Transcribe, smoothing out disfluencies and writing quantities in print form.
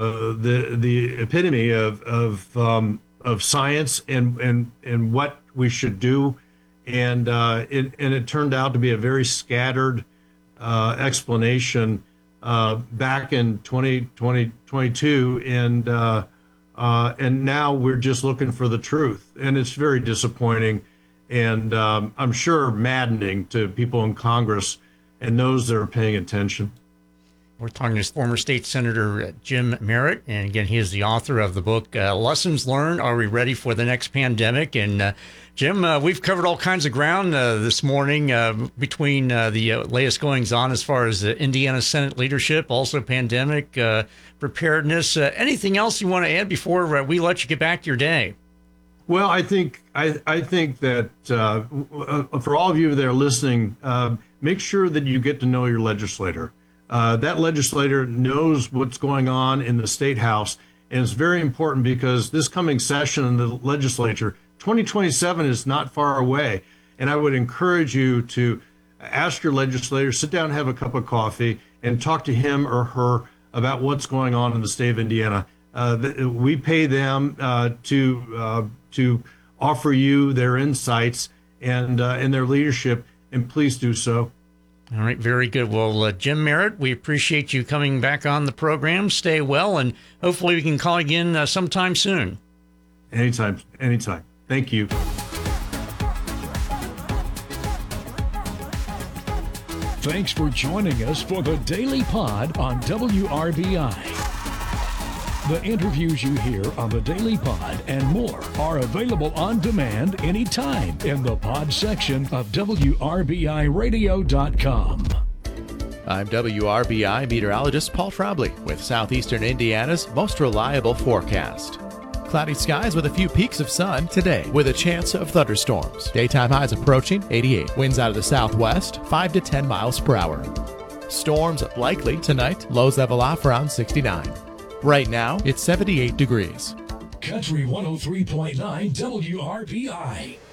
the epitome of science and what we should do, and it turned out to be a very scattered explanation back in 2022, and now we're just looking for the truth, and it's very disappointing, and I'm sure maddening to people in Congress and those that are paying attention. We're talking to former state senator Jim Merritt, and again, he is the author of the book Lessons Learned: Are We Ready for the Next Pandemic? And Jim, we've covered all kinds of ground this morning between the latest goings on as far as Indiana Senate leadership, also pandemic preparedness. Anything else you want to add before we let you get back to your day? Well, I think that for all of you that are listening, make sure that you get to know your legislator. That legislator knows what's going on in the State House, and it's very important because this coming session in the legislature, 2027 is not far away, and I would encourage you to ask your legislator, sit down, have a cup of coffee, and talk to him or her about what's going on in the state of Indiana. We pay them to offer you their insights and their leadership, and please do so. All right, very good. Well, Jim Merritt, we appreciate you coming back on the program. Stay well, and hopefully we can call again sometime soon. Anytime. Thank you. Thanks for joining us for the Daily Pod on WRBI. The interviews you hear on the Daily Pod and more are available on demand anytime in the pod section of WRBIRadio.com. I'm WRBI meteorologist Paul Trombley with Southeastern Indiana's most reliable forecast. Cloudy skies with a few peaks of sun today with a chance of thunderstorms. Daytime highs approaching 88. Winds out of the southwest 5 to 10 miles per hour. Storms likely tonight. Lows level off around 69. Right now, it's 78 degrees. Country 103.9 WRBI.